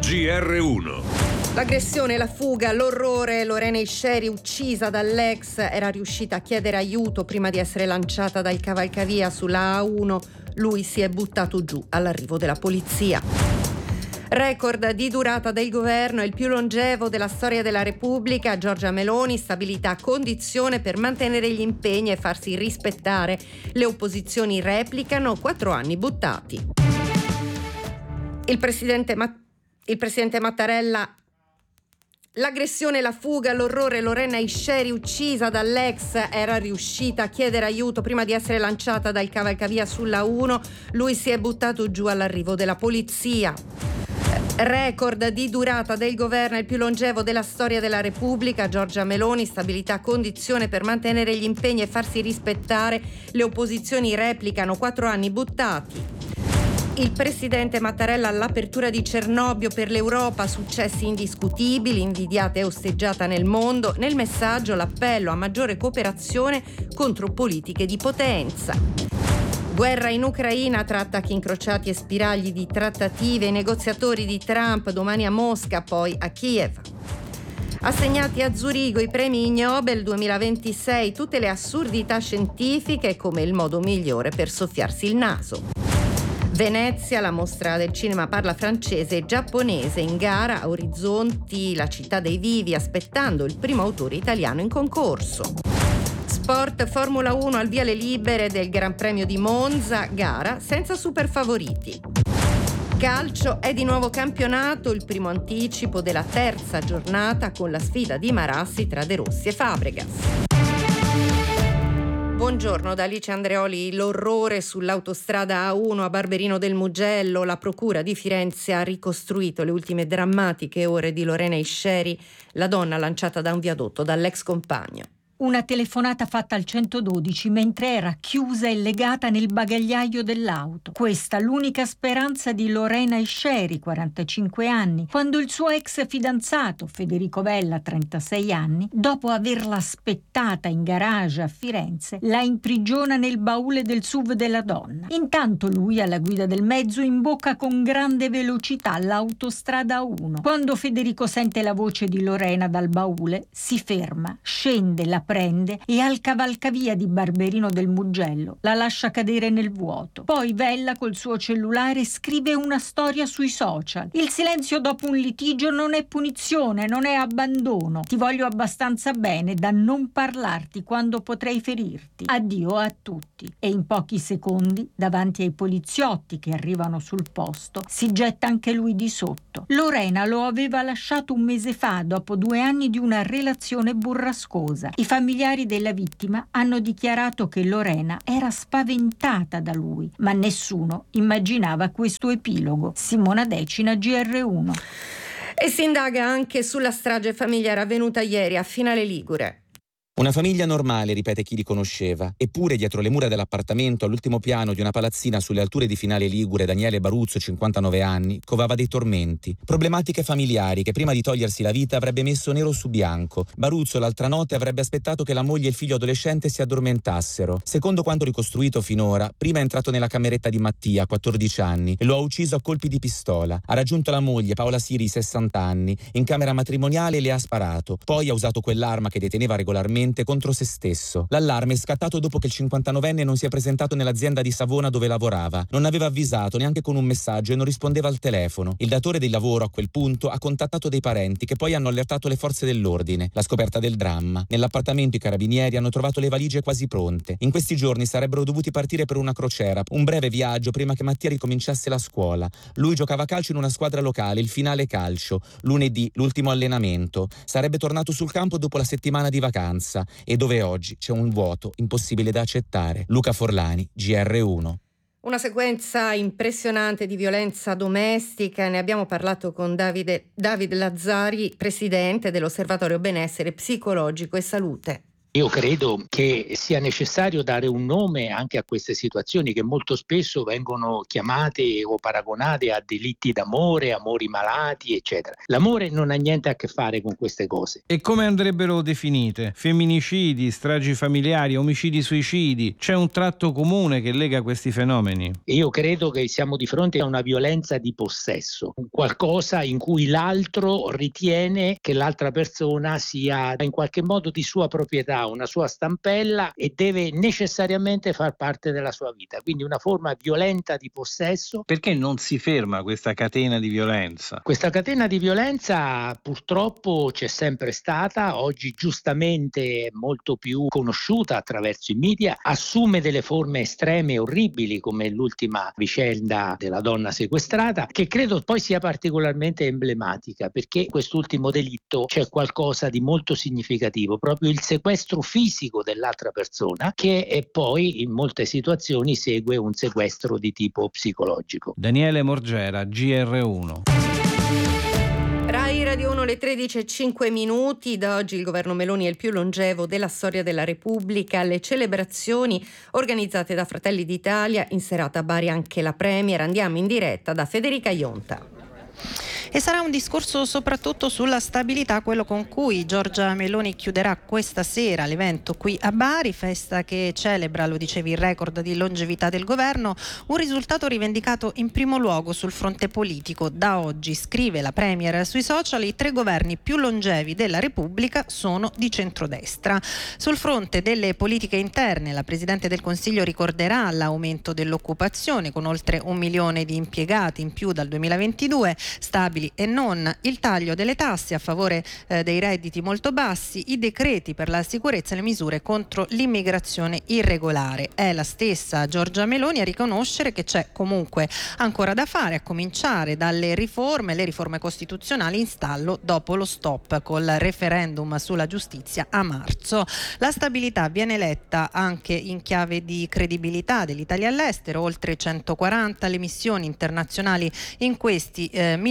GR1. L'aggressione, la fuga, l'orrore. Lorena Isceri, uccisa dall'ex, era riuscita a chiedere aiuto prima di essere lanciata dal cavalcavia sulla A1. Lui si è buttato giù all'arrivo della polizia. Record di durata del governo, il più longevo della storia della Repubblica. Giorgia Meloni, stabilità condizione per mantenere gli impegni e farsi rispettare. Le opposizioni replicano, 4 anni buttati. Il presidente Mattarella. L'aggressione, la fuga, l'orrore. Lorena Isceri, uccisa dall'ex, era riuscita a chiedere aiuto prima di essere lanciata dal cavalcavia sulla 1. Lui si è buttato giù all'arrivo della polizia. Record di durata del governo, il più longevo della storia della Repubblica. Giorgia Meloni, stabilità condizione per mantenere gli impegni e farsi rispettare. Le opposizioni replicano, 4 anni buttati. Il presidente Mattarella all'apertura di Cernobbio per l'Europa, successi indiscutibili, invidiata e osteggiata nel mondo. Nel messaggio l'appello a maggiore cooperazione contro politiche di potenza. Guerra in Ucraina tra attacchi incrociati e spiragli di trattative. I negoziatori di Trump domani a Mosca, poi a Kiev. Assegnati a Zurigo i premi Nobel 2026, tutte le assurdità scientifiche come il modo migliore per soffiarsi il naso. Venezia, la mostra del cinema parla francese e giapponese, in gara a Orizzonti, la città dei vivi, aspettando il primo autore italiano in concorso. Sport, Formula 1 al via le libere del Gran Premio di Monza, gara senza super favoriti. Calcio, è di nuovo campionato, il primo anticipo della terza giornata con la sfida di Marassi tra De Rossi e Fabregas. Buongiorno da Alice Andreoli. L'orrore sull'autostrada A1 a Barberino del Mugello. La procura di Firenze ha ricostruito le ultime drammatiche ore di Lorena Isceri, la donna lanciata da un viadotto dall'ex compagno. Una telefonata fatta al 112 mentre era chiusa e legata nel bagagliaio dell'auto. Questa l'unica speranza di Lorena Isceri, 45 anni, quando il suo ex fidanzato, Federico Vella, 36 anni, dopo averla aspettata in garage a Firenze, la imprigiona nel baule del SUV della donna. Intanto lui, alla guida del mezzo, imbocca con grande velocità l'autostrada 1. Quando Federico sente la voce di Lorena dal baule, si ferma, scende, la prende e al cavalcavia di Barberino del Mugello la lascia cadere nel vuoto. Poi Vella col suo cellulare scrive una storia sui social. Il silenzio dopo un litigio non è punizione, non è abbandono. Ti voglio abbastanza bene da non parlarti quando potrei ferirti. Addio a tutti. E in pochi secondi, davanti ai poliziotti che arrivano sul posto, si getta anche lui di sotto. Lorena lo aveva lasciato un mese fa, dopo 2 anni di una relazione burrascosa. I familiari della vittima hanno dichiarato che Lorena era spaventata da lui, ma nessuno immaginava questo epilogo. Simona Decina, GR1. E si indaga anche sulla strage familiare avvenuta ieri a Finale Ligure. Una famiglia normale, ripete chi li conosceva. Eppure dietro le mura dell'appartamento all'ultimo piano di una palazzina sulle alture di Finale Ligure, Daniele Baruzzo, 59 anni, covava dei tormenti. Problematiche familiari che prima di togliersi la vita avrebbe messo nero su bianco. Baruzzo l'altra notte avrebbe aspettato che la moglie e il figlio adolescente si addormentassero. Secondo quanto ricostruito finora, prima è entrato nella cameretta di Mattia, 14 anni, e lo ha ucciso a colpi di pistola. Ha raggiunto la moglie, Paola Siri, 60 anni, in camera matrimoniale e le ha sparato. Poi ha usato quell'arma che deteneva regolarmente contro se stesso. L'allarme è scattato dopo che il 59enne non si è presentato nell'azienda di Savona dove lavorava. Non aveva avvisato neanche con un messaggio e non rispondeva al telefono. Il datore di lavoro a quel punto ha contattato dei parenti che poi hanno allertato le forze dell'ordine. La scoperta del dramma. Nell'appartamento i carabinieri hanno trovato le valigie quasi pronte. In questi giorni sarebbero dovuti partire per una crociera, un breve viaggio prima che Mattia ricominciasse la scuola. Lui giocava a calcio in una squadra locale, il Finale Calcio. Lunedì, l'ultimo allenamento. Sarebbe tornato sul campo dopo la settimana di vacanza e dove oggi c'è un vuoto impossibile da accettare. Luca Forlani, GR1. Una sequenza impressionante di violenza domestica, ne abbiamo parlato con David Lazzari, presidente dell'Osservatorio Benessere Psicologico e Salute. Io credo che sia necessario dare un nome anche a queste situazioni che molto spesso vengono chiamate o paragonate a delitti d'amore, amori malati, eccetera. L'amore non ha niente a che fare con queste cose. E come andrebbero definite? Femminicidi, stragi familiari, omicidi, suicidi? C'è un tratto comune che lega questi fenomeni? Io credo che siamo di fronte a una violenza di possesso, qualcosa in cui l'altro ritiene che l'altra persona sia in qualche modo di sua proprietà, una sua stampella, e deve necessariamente far parte della sua vita, quindi una forma violenta di possesso. Perché non si ferma questa catena di violenza? Questa catena di violenza purtroppo c'è sempre stata, oggi giustamente molto più conosciuta attraverso i media, assume delle forme estreme e orribili come l'ultima vicenda della donna sequestrata, che credo poi sia particolarmente emblematica, perché quest'ultimo delitto c'è qualcosa di molto significativo, proprio il sequestro fisico dell'altra persona, che poi in molte situazioni segue un sequestro di tipo psicologico. Daniele Morgera, GR1. Rai Radio 1, le 13:05. Da oggi il governo Meloni è il più longevo della storia della Repubblica. Alle celebrazioni organizzate da Fratelli d'Italia, in serata a Bari anche la Premier. Andiamo in diretta da Federica Ionta. E sarà un discorso soprattutto sulla stabilità, quello con cui Giorgia Meloni chiuderà questa sera l'evento qui a Bari, festa che celebra, lo dicevi, il record di longevità del governo, un risultato rivendicato in primo luogo sul fronte politico. Da oggi, scrive la Premier sui social, i 3 governi più longevi della Repubblica sono di centrodestra. Sul fronte delle politiche interne, la Presidente del Consiglio ricorderà l'aumento dell'occupazione con oltre 1 milione di impiegati in più dal 2022, stabili e non, il taglio delle tasse a favore dei redditi molto bassi, i decreti per la sicurezza e le misure contro l'immigrazione irregolare. È la stessa Giorgia Meloni a riconoscere che c'è comunque ancora da fare, a cominciare dalle riforme, le riforme costituzionali in stallo dopo lo stop col referendum sulla giustizia a marzo. La stabilità viene letta anche in chiave di credibilità dell'Italia all'estero, oltre 140 le missioni internazionali in questi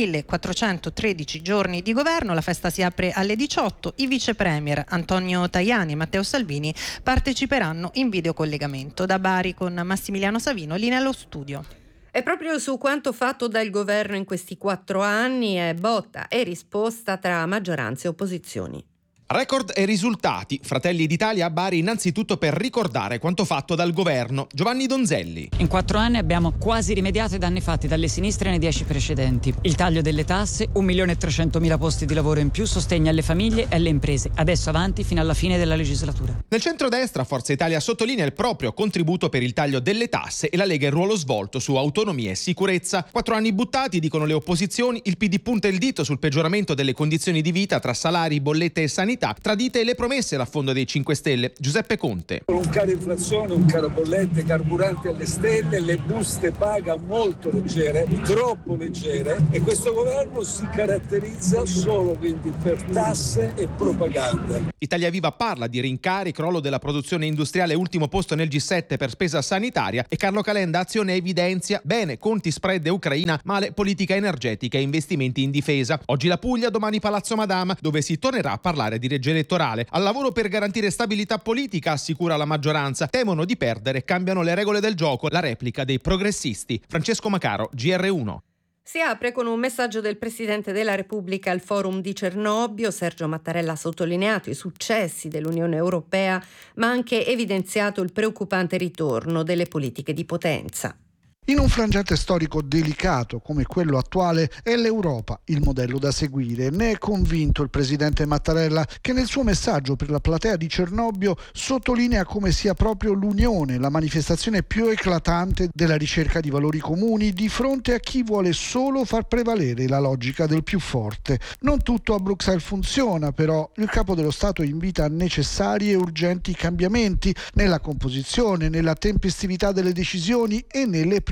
1413 giorni di governo. La festa si apre alle 18. I vice premier Antonio Tajani e Matteo Salvini parteciperanno in videocollegamento. Da Bari con Massimiliano Savino, linea allo studio. E proprio su quanto fatto dal governo in questi 4 anni è botta e risposta tra maggioranza e opposizioni. Record e risultati. Fratelli d'Italia a Bari innanzitutto per ricordare quanto fatto dal governo. Giovanni Donzelli. In 4 anni abbiamo quasi rimediato i danni fatti dalle sinistre nei 10 precedenti. Il taglio delle tasse, 1.300.000 posti di lavoro in più, sostegno alle famiglie e alle imprese. Adesso avanti fino alla fine della legislatura. Nel centrodestra Forza Italia sottolinea il proprio contributo per il taglio delle tasse e la Lega il ruolo svolto su autonomia e sicurezza. 4 anni buttati, dicono le opposizioni, il PD punta il dito sul peggioramento delle condizioni di vita tra salari, bollette e sanità. Tradite le promesse l'affondo dei 5 Stelle. Giuseppe Conte. Un caro inflazione, un caro bollette, carburanti alle stelle, le buste paga molto leggere, troppo leggere, e questo governo si caratterizza solo quindi per tasse e propaganda. Italia Viva parla di rincari, crollo della produzione industriale, ultimo posto nel G7 per spesa sanitaria, e Carlo Calenda Azione evidenzia bene conti, spread e Ucraina, male politica energetica e investimenti in difesa. Oggi la Puglia, domani Palazzo Madama, dove si tornerà a parlare di legge elettorale. Al lavoro per garantire stabilità politica, assicura la maggioranza. Temono di perdere, cambiano le regole del gioco, la replica dei progressisti. Francesco Macaro, GR1. Si apre con un messaggio del Presidente della Repubblica al forum di Cernobbio. Sergio Mattarella ha sottolineato i successi dell'Unione Europea, ma ha anche evidenziato il preoccupante ritorno delle politiche di potenza. In un frangente storico delicato come quello attuale è l'Europa il modello da seguire. Ne è convinto il presidente Mattarella, che nel suo messaggio per la platea di Cernobbio sottolinea come sia proprio l'Unione la manifestazione più eclatante della ricerca di valori comuni di fronte a chi vuole solo far prevalere la logica del più forte. Non tutto a Bruxelles funziona, però il capo dello Stato invita a necessari e urgenti cambiamenti nella composizione, nella tempestività delle decisioni e nelle priorità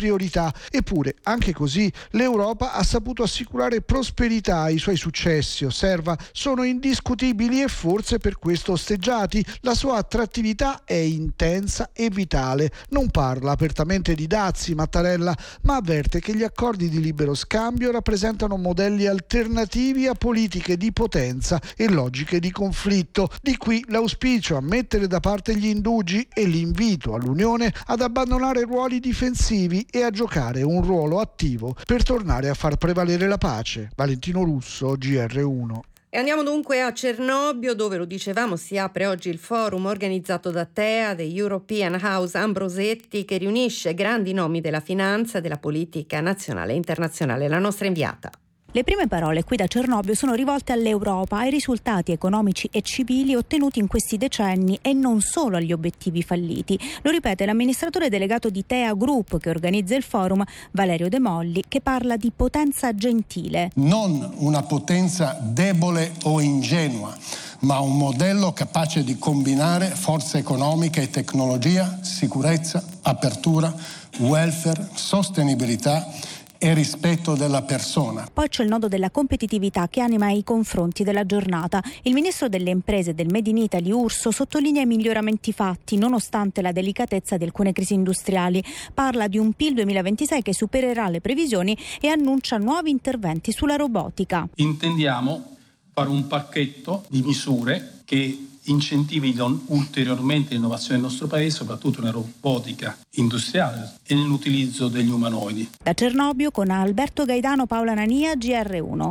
priorità. Eppure, anche così, l'Europa ha saputo assicurare prosperità ai suoi successi, osserva, sono indiscutibili e forse per questo osteggiati. La sua attrattività è intensa e vitale. Non parla apertamente di dazi Mattarella, ma avverte che gli accordi di libero scambio rappresentano modelli alternativi a politiche di potenza e logiche di conflitto. Di qui l'auspicio a mettere da parte gli indugi e l'invito all'Unione ad abbandonare ruoli difensivi e a giocare un ruolo attivo per tornare a far prevalere la pace. Valentino Russo, GR1. E andiamo dunque a Cernobbio, dove, lo dicevamo, si apre oggi il forum organizzato da TEA, The European House Ambrosetti, che riunisce grandi nomi della finanza e della politica nazionale e internazionale. La nostra inviata. Le prime parole qui da Cernobbio sono rivolte all'Europa, ai risultati economici e civili ottenuti in questi decenni e non solo agli obiettivi falliti. Lo ripete l'amministratore delegato di TEA Group, che organizza il forum, Valerio De Molli, che parla di potenza gentile. Non una potenza debole o ingenua, ma un modello capace di combinare forza economica e tecnologia, sicurezza, apertura, welfare, sostenibilità e rispetto della persona. Poi c'è il nodo della competitività che anima i confronti della giornata. Il ministro delle imprese e del Made in Italy, Urso, sottolinea i miglioramenti fatti nonostante la delicatezza di alcune crisi industriali. Parla di un PIL 2026 che supererà le previsioni e annuncia nuovi interventi sulla robotica. Intendiamo fare un pacchetto di misure che incentivino ulteriormente l'innovazione del nostro paese, soprattutto nella robotica industriale e nell'utilizzo degli umanoidi. Da Cernobbio con Alberto Gaidano, Paola Nania, GR1.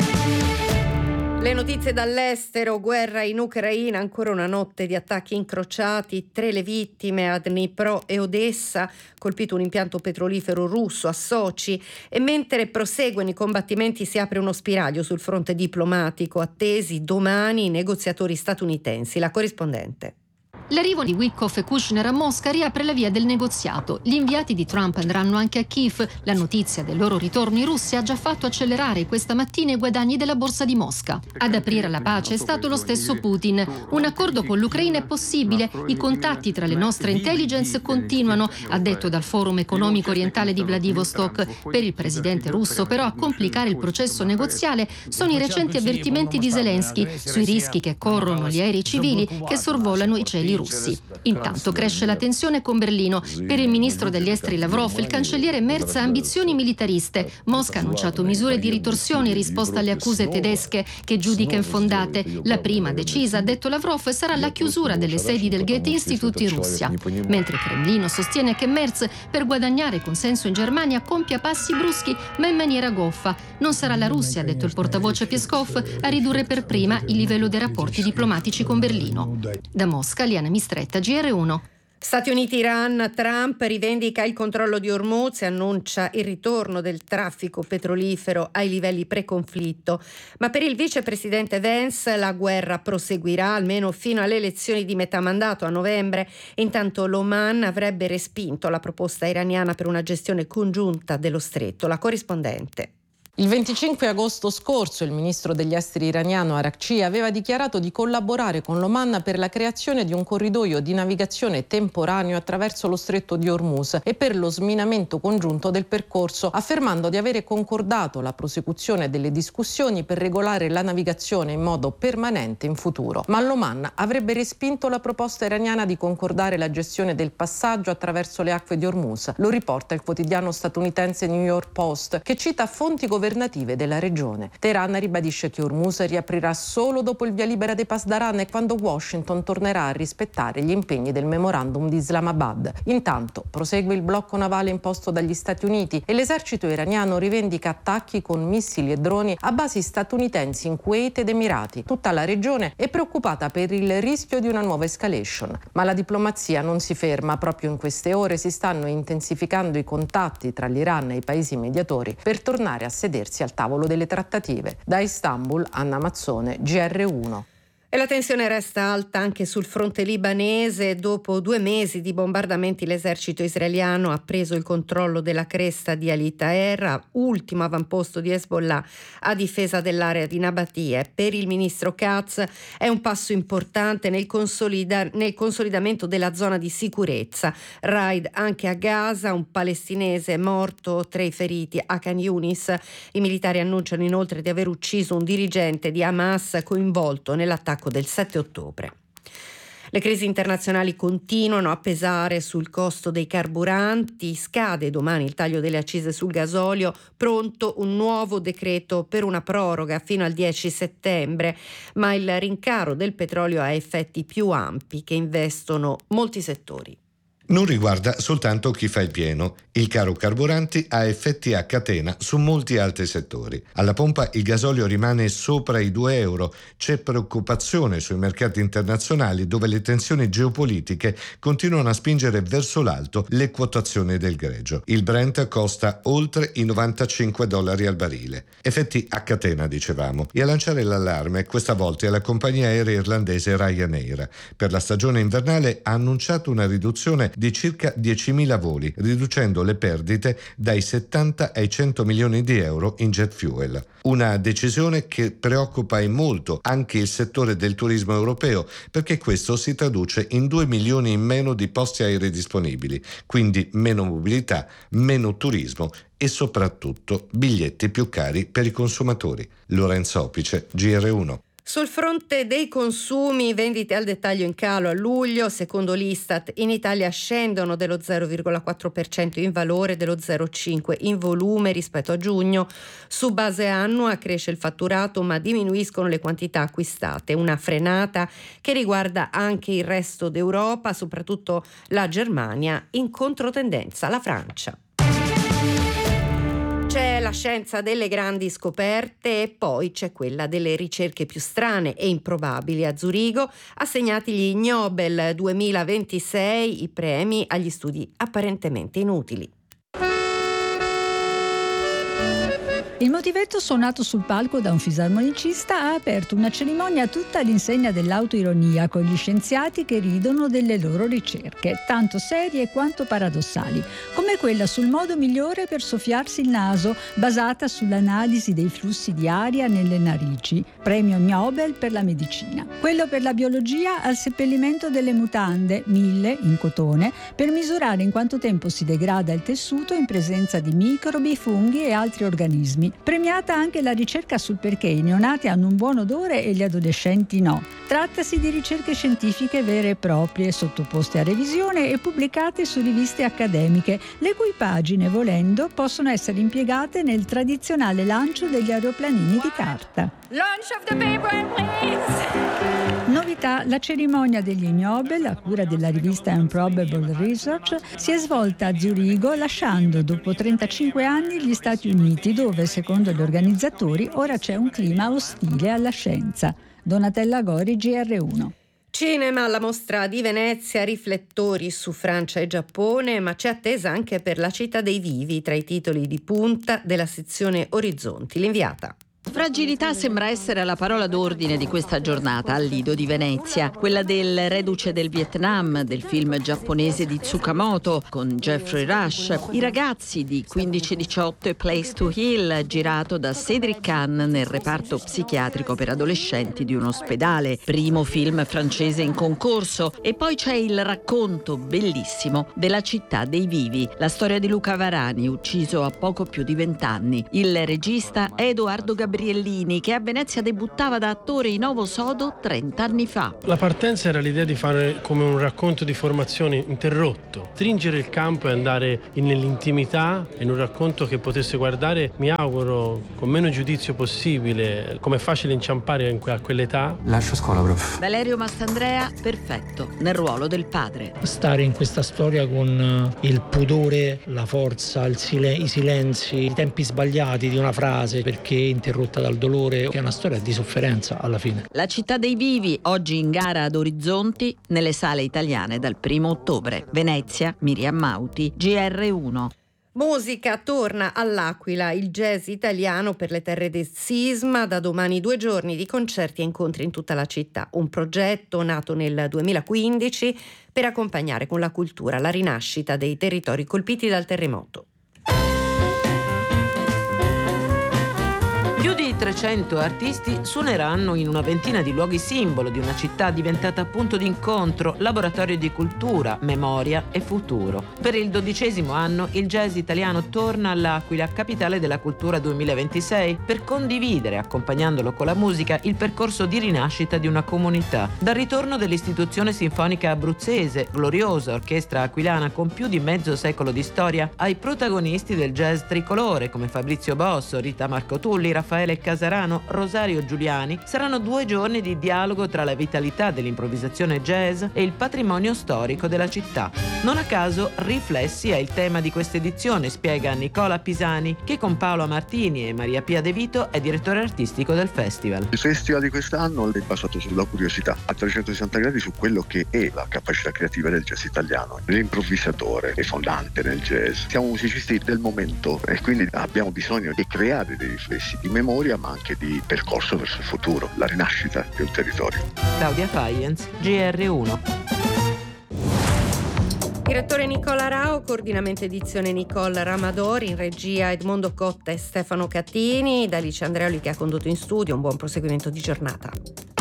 Le notizie dall'estero, guerra in Ucraina, ancora una notte di attacchi incrociati, 3 le vittime a Dnipro e Odessa, colpito un impianto petrolifero russo a Sochi, e mentre proseguono i combattimenti si apre uno spiraglio sul fronte diplomatico, attesi domani i negoziatori statunitensi. La corrispondente. L'arrivo di Witkoff e Kushner a Mosca riapre la via del negoziato. Gli inviati di Trump andranno anche a Kiev. La notizia del loro ritorno in Russia ha già fatto accelerare questa mattina i guadagni della borsa di Mosca. Ad aprire la pace è stato lo stesso Putin. Un accordo con l'Ucraina è possibile. I contatti tra le nostre intelligence continuano, ha detto dal Forum economico orientale di Vladivostok. Per il presidente russo, però, a complicare il processo negoziale sono i recenti avvertimenti di Zelensky sui rischi che corrono gli aerei civili che sorvolano i cieli russi. Intanto cresce la tensione con Berlino. Per il ministro degli esteri Lavrov, il cancelliere Merz ha ambizioni militariste. Mosca ha annunciato misure di ritorsione in risposta alle accuse tedesche che giudica infondate. La prima decisa, ha detto Lavrov, sarà la chiusura delle sedi del Goethe Institut in Russia. Mentre Cremlino sostiene che Merz, per guadagnare consenso in Germania, compia passi bruschi ma in maniera goffa. Non sarà la Russia, ha detto il portavoce Peskov, a ridurre per prima il livello dei rapporti diplomatici con Berlino. Da Mosca, Liana Mistretta, GR1. Stati Uniti-Iran, Trump rivendica il controllo di Hormuz e annuncia il ritorno del traffico petrolifero ai livelli pre-conflitto. Ma per il vicepresidente Vance la guerra proseguirà almeno fino alle elezioni di metà mandato a novembre. Intanto l'Oman avrebbe respinto la proposta iraniana per una gestione congiunta dello stretto. La corrispondente. Il 25 agosto scorso il ministro degli esteri iraniano Arakci aveva dichiarato di collaborare con l'Oman per la creazione di un corridoio di navigazione temporaneo attraverso lo stretto di Hormuz e per lo sminamento congiunto del percorso, affermando di avere concordato la prosecuzione delle discussioni per regolare la navigazione in modo permanente in futuro. Ma l'Oman avrebbe respinto la proposta iraniana di concordare la gestione del passaggio attraverso le acque di Hormuz. Lo riporta il quotidiano statunitense New York Post, che cita fonti governative della regione. Teheran ribadisce che Hormuz riaprirà solo dopo il via libera dei Pasdaran e quando Washington tornerà a rispettare gli impegni del memorandum di Islamabad. Intanto prosegue il blocco navale imposto dagli Stati Uniti e l'esercito iraniano rivendica attacchi con missili e droni a basi statunitensi in Kuwait ed Emirati. Tutta la regione è preoccupata per il rischio di una nuova escalation. Ma la diplomazia non si ferma. Proprio in queste ore si stanno intensificando i contatti tra l'Iran e i paesi mediatori per tornare a sedersi al tavolo delle trattative. Da Istanbul, Anna Mazzone, GR1. E la tensione resta alta anche sul fronte libanese. Dopo 2 mesi di bombardamenti l'esercito israeliano ha preso il controllo della cresta di Ali Taher, ultimo avamposto di Hezbollah a difesa dell'area di Nabatia. Per il ministro Katz è un passo importante nel consolidamento della zona di sicurezza. Raid anche a Gaza, un palestinese è morto, 3 i feriti a Khan Yunis. I militari annunciano inoltre di aver ucciso un dirigente di Hamas coinvolto nell'attacco del 7 ottobre. Le crisi internazionali continuano a pesare sul costo dei carburanti. Scade domani il taglio delle accise sul gasolio, pronto un nuovo decreto per una proroga fino al 10 settembre, ma il rincaro del petrolio ha effetti più ampi che investono molti settori. Non riguarda soltanto chi fa il pieno. Il caro carburanti ha effetti a catena su molti altri settori. Alla pompa il gasolio rimane sopra i 2 euro. C'è preoccupazione sui mercati internazionali dove le tensioni geopolitiche continuano a spingere verso l'alto le quotazioni del greggio. Il Brent costa oltre i $95 al barile. Effetti a catena, dicevamo. E a lanciare l'allarme questa volta è la compagnia aerea irlandese Ryanair. Per la stagione invernale ha annunciato una riduzione di circa 10.000 voli, riducendo le perdite dai 70 ai 100 milioni di euro in jet fuel. Una decisione che preoccupa e molto anche il settore del turismo europeo, perché questo si traduce in 2 milioni in meno di posti aerei disponibili, quindi meno mobilità, meno turismo e soprattutto biglietti più cari per i consumatori. Lorenzo Opice, GR1. Sul fronte dei consumi, vendite al dettaglio in calo a luglio, secondo l'Istat in Italia scendono dello 0,4% in valore, dello 0,5% in volume rispetto a giugno. Su base annua cresce il fatturato ma diminuiscono le quantità acquistate, una frenata che riguarda anche il resto d'Europa, soprattutto la Germania, in controtendenza la Francia. C'è la scienza delle grandi scoperte e poi c'è quella delle ricerche più strane e improbabili. A Zurigo assegnati gli Nobel 2026, i premi agli studi apparentemente inutili. Il motivetto suonato sul palco da un fisarmonicista ha aperto una cerimonia tutta all'insegna dell'autoironia, con gli scienziati che ridono delle loro ricerche, tanto serie quanto paradossali, come quella sul modo migliore per soffiarsi il naso, basata sull'analisi dei flussi di aria nelle narici, premio Nobel per la medicina. Quello per la biologia al seppellimento delle mutande, 1000 in cotone, per misurare in quanto tempo si degrada il tessuto in presenza di microbi, funghi e altri organismi. Premiata anche la ricerca sul perché i neonati hanno un buon odore e gli adolescenti no. Trattasi di ricerche scientifiche vere e proprie, sottoposte a revisione e pubblicate su riviste accademiche, le cui pagine, volendo, possono essere impiegate nel tradizionale lancio degli aeroplanini di carta. Launch of the paper, please! Novità, la cerimonia degli Nobel, a cura della rivista Improbable Research, si è svolta a Zurigo, lasciando dopo 35 anni gli Stati Uniti, dove, secondo gli organizzatori, ora c'è un clima ostile alla scienza. Donatella Gori, GR1. Cinema alla mostra di Venezia, riflettori su Francia e Giappone, ma c'è attesa anche per La città dei vivi, tra i titoli di punta della sezione Orizzonti. L'inviata. Fragilità sembra essere la parola d'ordine di questa giornata al Lido di Venezia, quella del reduce del Vietnam, del film giapponese di Tsukamoto con Jeffrey Rush, I ragazzi di 1518 e Place to Heal, girato da Cédric Kahn nel reparto psichiatrico per adolescenti di un ospedale, primo film francese in concorso, e poi c'è il racconto bellissimo della città dei vivi, la storia di Luca Varani, ucciso a poco più di 20 anni. Il regista è Edoardo Gabriellini, che a Venezia debuttava da attore in Ovo Sodo 30 anni fa. La partenza era l'idea di fare come un racconto di formazione interrotto, stringere il campo e andare nell'intimità in un racconto che potesse guardare, mi auguro, con meno giudizio possibile. Come è facile inciampare a quell'età. Lascio scuola, prof. Valerio Mastandrea, perfetto, nel ruolo del padre. Stare in questa storia con il pudore, la forza, i silenzi, i tempi sbagliati di una frase perché interrotta dal dolore, che è una storia di sofferenza alla fine. La città dei vivi, oggi in gara ad Orizzonti, nelle sale italiane dal 1 ottobre. Venezia, Miriam Mauti, GR1. Musica, torna all'Aquila il jazz italiano per le terre del sisma. Da domani 2 giorni di concerti e incontri in tutta la città. Un progetto nato nel 2015 per accompagnare con la cultura la rinascita dei territori colpiti dal terremoto. Più di 300 artisti suoneranno in una ventina di luoghi simbolo di una città diventata punto d'incontro, laboratorio di cultura, memoria e futuro. Per il 12° anno il jazz italiano torna all'Aquila, capitale della cultura 2026, per condividere, accompagnandolo con la musica, il percorso di rinascita di una comunità. Dal ritorno dell'istituzione sinfonica abruzzese, gloriosa orchestra aquilana con più di mezzo secolo di storia, ai protagonisti del jazz tricolore come Fabrizio Bosso, Rita Marco Tulli, Raffaele Casarano, Rosario Giuliani, saranno 2 giorni di dialogo tra la vitalità dell'improvvisazione jazz e il patrimonio storico della città. Non a caso riflessi è il tema di questa edizione, spiega Nicola Pisani, che con Paolo Martini e Maria Pia De Vito è direttore artistico del festival. Il festival di quest'anno è basato sulla curiosità a 360 gradi su quello che è la capacità creativa del jazz italiano. L'improvvisatore è fondante nel jazz. Siamo musicisti del momento e quindi abbiamo bisogno di creare dei riflessi di memoria ma anche di percorso verso il futuro, la rinascita di un territorio. Claudia Faienz, GR1. Direttore Nicola Rao, coordinamento edizione Nicole Ramadori, in regia Edmondo Cotta e Stefano Cattini, da Alice Andreoli che ha condotto in studio. Un buon proseguimento di giornata.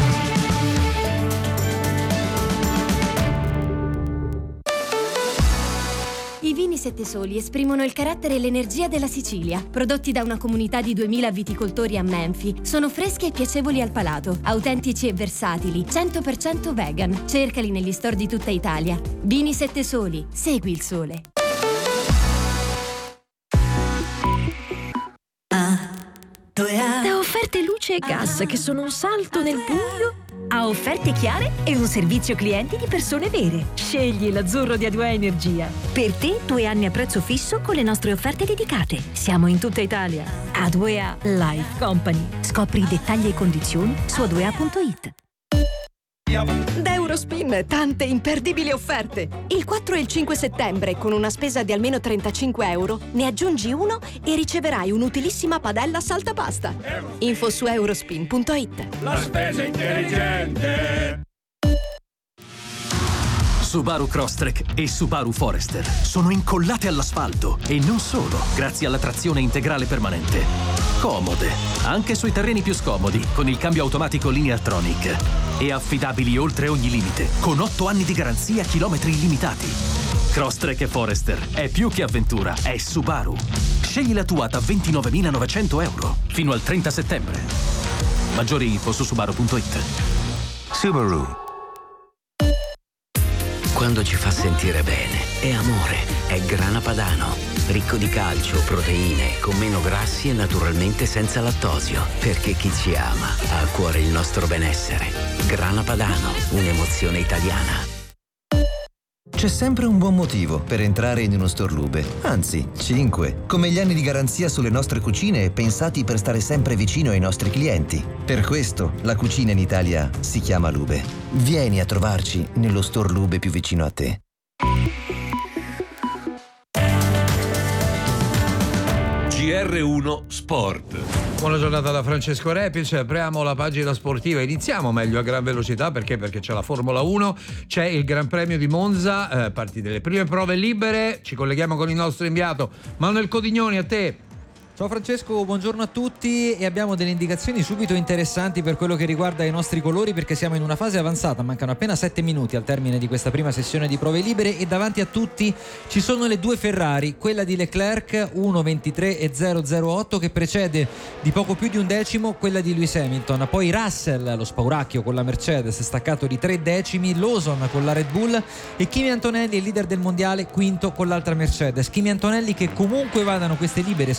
I vini Sette Soli esprimono il carattere e l'energia della Sicilia. Prodotti da una comunità di 2000 viticoltori a Menfi, sono freschi e piacevoli al palato, autentici e versatili, 100% vegan. Cercali negli store di tutta Italia. Vini Sette Soli, segui il sole. Da offerte luce e gas che sono un salto nel buio a offerte chiare e un servizio clienti di persone vere. Scegli l'azzurro di A2A Energia. Per te 2 anni a prezzo fisso con le nostre offerte dedicate. Siamo in tutta Italia. A2A Life Company. Scopri i dettagli e condizioni su a2a.it. Da Eurospin tante imperdibili offerte. Il 4 e il 5 settembre con una spesa di almeno 35 euro ne aggiungi uno e riceverai un'utilissima padella saltapasta. Info su eurospin.it. La spesa intelligente. Subaru Crosstrek e Subaru Forester sono incollate all'asfalto e non solo, grazie alla trazione integrale permanente. Comode, anche sui terreni più scomodi, con il cambio automatico Lineartronic. E affidabili oltre ogni limite, con 8 anni di garanzia, chilometri illimitati. Crosstrek e Forester è più che avventura, è Subaru. Scegli la tua da 29.900 euro fino al 30 settembre. Maggiori info su subaru.it. Subaru. Quando ci fa sentire bene, è amore, è Grana Padano. Ricco di calcio, proteine, con meno grassi e naturalmente senza lattosio. Perché chi ci ama ha a cuore il nostro benessere. Grana Padano, un'emozione italiana. C'è sempre un buon motivo per entrare in uno store Lube, anzi 5, come gli anni di garanzia sulle nostre cucine pensati per stare sempre vicino ai nostri clienti. Per questo la cucina in Italia si chiama Lube. Vieni a trovarci nello store Lube più vicino a te. GR1 Sport. Buona giornata da Francesco Repice, apriamo la pagina sportiva, iniziamo meglio a gran velocità perché c'è la Formula 1, c'è il Gran Premio di Monza, parti delle prime prove libere, ci colleghiamo con il nostro inviato Manuel Codignoni, a te. Ciao Francesco, buongiorno a tutti e abbiamo delle indicazioni subito interessanti per quello che riguarda i nostri colori perché siamo in una fase avanzata, mancano appena 7 minuti al termine di questa prima sessione di prove libere e davanti a tutti ci sono le 2 Ferrari, quella di Leclerc 1:23.008 che precede di poco più di un decimo quella di Lewis Hamilton, poi Russell, lo spauracchio con la Mercedes staccato di 3 decimi, Lawson con la Red Bull e Kimi Antonelli, il leader del mondiale, quinto con l'altra Mercedes. Kimi Antonelli che comunque vadano queste libere e soprattutto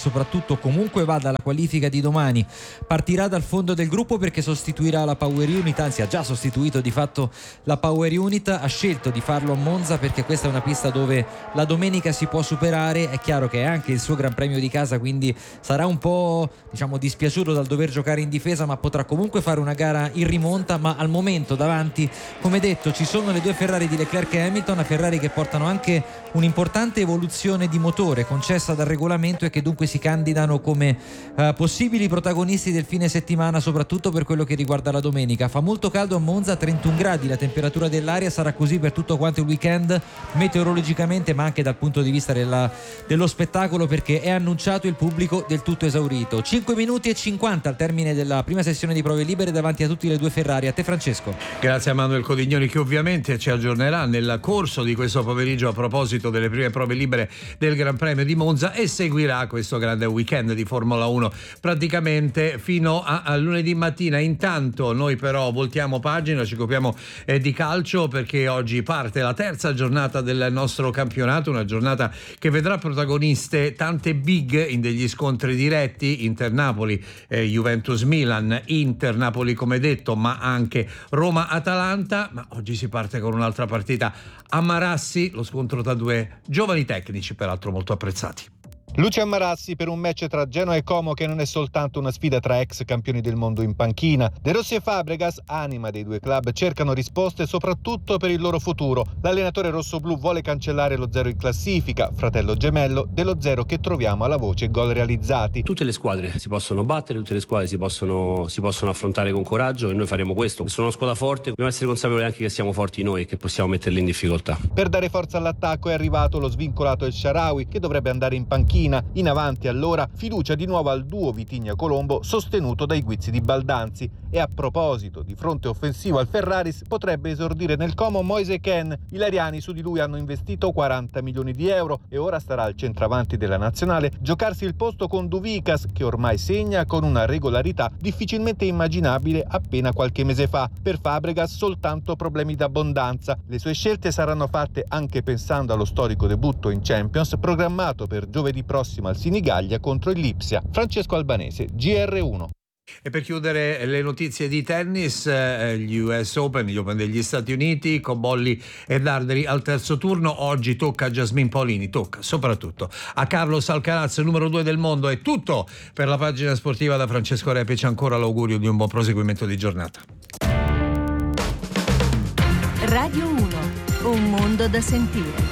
tutto comunque vada, la qualifica di domani partirà dal fondo del gruppo perché sostituirà la Power Unit, anzi ha già sostituito di fatto la Power Unit, ha scelto di farlo a Monza perché questa è una pista dove la domenica si può superare. È chiaro che è anche il suo Gran Premio di casa, quindi sarà un po' dispiaciuto dal dover giocare in difesa, ma potrà comunque fare una gara in rimonta. Ma al momento davanti, come detto, ci sono le due Ferrari di Leclerc e Hamilton, una Ferrari che portano anche un'importante evoluzione di motore concessa dal regolamento e che dunque si candidano come possibili protagonisti del fine settimana, soprattutto per quello che riguarda la domenica. Fa molto caldo a Monza, 31 gradi la temperatura dell'aria, sarà così per tutto quanto il weekend meteorologicamente, ma anche dal punto di vista dello spettacolo, perché è annunciato il pubblico del tutto esaurito. 5 minuti e 50 al termine della prima sessione di prove libere davanti a tutti le due Ferrari. A te Francesco. Grazie a Manuel Codignoni, che ovviamente ci aggiornerà nel corso di questo pomeriggio a proposito delle prime prove libere del Gran Premio di Monza, e seguirà questo grande weekend di Formula 1 praticamente fino a lunedì mattina. Intanto noi però voltiamo pagina, ci occupiamo di calcio, perché oggi parte la terza giornata del nostro campionato, una giornata che vedrà protagoniste tante big in degli scontri diretti: Inter-Napoli, Juventus-Milan, Inter-Napoli come detto, ma anche Roma-Atalanta. Ma oggi si parte con un'altra partita a Marassi, lo scontro tra due giovani tecnici peraltro molto apprezzati. Luce a Marassi per un match tra Genoa e Como che non è soltanto una sfida tra ex campioni del mondo in panchina. De Rossi e Fabregas, anima dei due club, cercano risposte soprattutto per il loro futuro. L'allenatore rossoblù vuole cancellare lo zero in classifica, fratello gemello dello zero che troviamo alla voce gol realizzati. Tutte le squadre si possono battere, tutte le squadre si possono affrontare con coraggio, e noi faremo questo. Sono una squadra forte, dobbiamo essere consapevoli anche che siamo forti noi e che possiamo metterli in difficoltà. Per dare forza all'attacco è arrivato lo svincolato El Shaarawy, che dovrebbe andare in panchina. In avanti allora fiducia di nuovo al duo Vitigna-Colombo sostenuto dai guizzi di Baldanzi. E a proposito di fronte offensivo al Ferraris, potrebbe esordire nel Como Moise Kean. I lariani su di lui hanno investito 40 milioni di euro e ora starà al centravanti della nazionale giocarsi il posto con Duvicas, che ormai segna con una regolarità difficilmente immaginabile appena qualche mese fa. Per Fabregas soltanto problemi d'abbondanza. Le sue scelte saranno fatte anche pensando allo storico debutto in Champions programmato per giovedì prossimo al Sinigaglia contro il Lipsia. Francesco Albanese, GR1. E per chiudere le notizie di tennis, gli US Open, gli Open degli Stati Uniti, Cobolli e Darderi al terzo turno. Oggi tocca a Jasmine Paolini, tocca soprattutto a Carlos Alcaraz, numero 2 del mondo. È tutto per la pagina sportiva da Francesco Repic. Ancora l'augurio di un buon proseguimento di giornata. Radio 1, un mondo da sentire.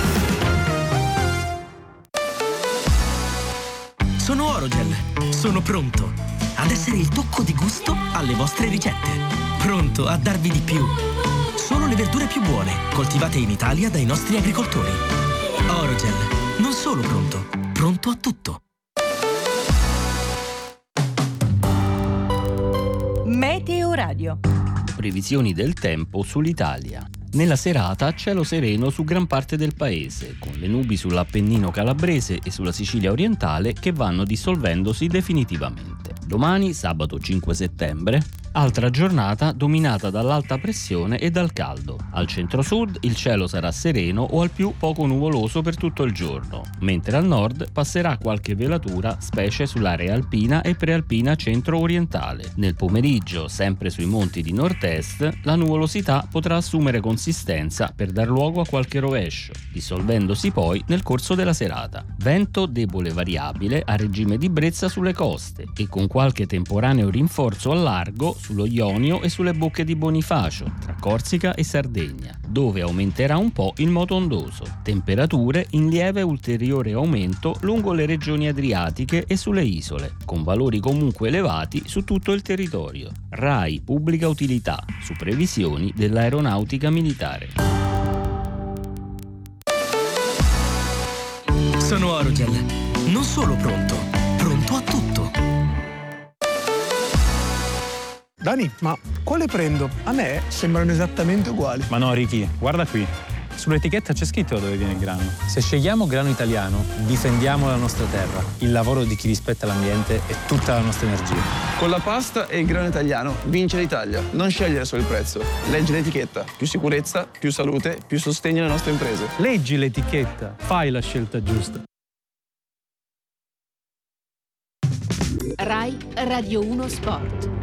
Sono Orogel, sono pronto ad essere il tocco di gusto alle vostre ricette. Pronto a darvi di più. Solo le verdure più buone, coltivate in Italia dai nostri agricoltori. Orogel, non solo pronto, pronto a tutto. Meteo Radio. Previsioni del tempo sull'Italia. Nella serata cielo sereno su gran parte del paese, con le nubi sull'Appennino calabrese e sulla Sicilia orientale che vanno dissolvendosi definitivamente. Domani, sabato 5 settembre, altra giornata dominata dall'alta pressione e dal caldo. Al centro-sud il cielo sarà sereno o al più poco nuvoloso per tutto il giorno, mentre al nord passerà qualche velatura, specie sull'area alpina e prealpina centro-orientale. Nel pomeriggio, sempre sui monti di nord-est, la nuvolosità potrà assumere consistenza per dar luogo a qualche rovescio, dissolvendosi poi nel corso della serata. Vento debole variabile a regime di brezza sulle coste e con qualche temporaneo rinforzo al largo sullo Ionio e sulle bocche di Bonifacio, tra Corsica e Sardegna, dove aumenterà un po' il moto ondoso. Temperature in lieve ulteriore aumento lungo le regioni adriatiche e sulle isole, con valori comunque elevati su tutto il territorio. RAI Pubblica Utilità, su previsioni dell'Aeronautica Militare. Sono Orogel, non solo pronto, pronto a tutto. Dani, ma quale prendo? A me sembrano esattamente uguali. Ma no, Ricky, guarda qui. Sull'etichetta c'è scritto da dove viene il grano. Se scegliamo grano italiano, difendiamo la nostra terra, il lavoro di chi rispetta l'ambiente e tutta la nostra energia. Con la pasta e il grano italiano vince l'Italia. Non scegliere solo il prezzo, leggi l'etichetta. Più sicurezza, più salute, più sostegno alle nostre imprese. Leggi l'etichetta, fai la scelta giusta. Rai Radio 1 Sport.